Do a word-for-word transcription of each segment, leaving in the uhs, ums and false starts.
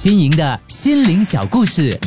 新颖的心灵小故事。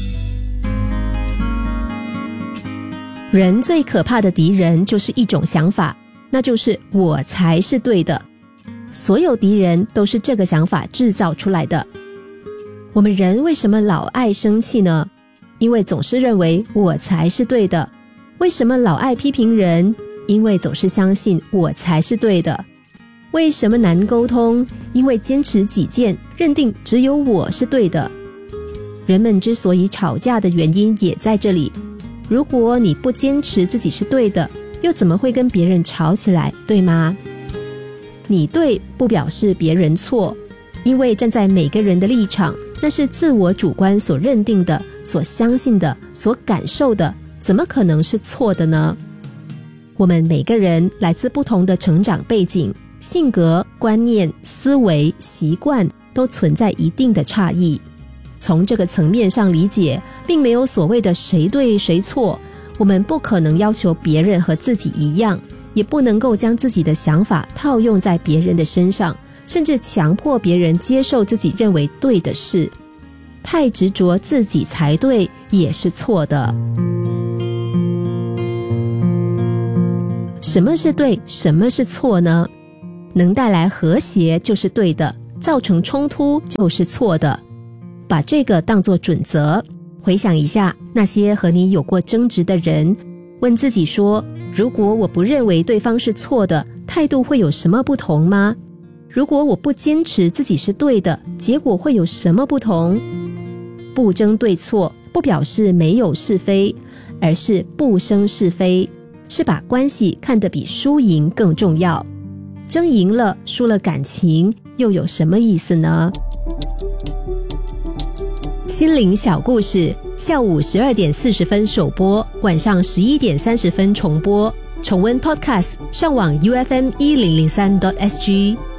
人最可怕的敌人就是一种想法，那就是我才是对的。所有敌人都是这个想法制造出来的。我们人为什么老爱生气呢？因为总是认为我才是对的。为什么老爱批评人？因为总是相信我才是对的。为什么难沟通？因为坚持己见，认定只有我是对的。人们之所以吵架的原因也在这里。如果你不坚持自己是对的，又怎么会跟别人吵起来，对吗？你对不表示别人错，因为站在每个人的立场，那是自我主观所认定的、所相信的、所感受的，怎么可能是错的呢？我们每个人来自不同的成长背景，性格、观念、思维、习惯都存在一定的差异。从这个层面上理解，并没有所谓的谁对谁错，我们不可能要求别人和自己一样，也不能够将自己的想法套用在别人的身上，甚至强迫别人接受自己认为对的事。太执着自己才对也是错的。什么是对，什么是错呢？能带来和谐就是对的，造成冲突就是错的。把这个当作准则，回想一下那些和你有过争执的人，问自己说，如果我不认为对方是错的，态度会有什么不同吗？如果我不坚持自己是对的，结果会有什么不同？不争对错，不表示没有是非，而是不生是非，是把关系看得比输赢更重要。争赢了，输了感情，又有什么意思呢？心灵小故事，下午十二点四十分首播，晚上十一点三十分重播。重温 Podcast， 上网 U F M 一零零三 点 S G。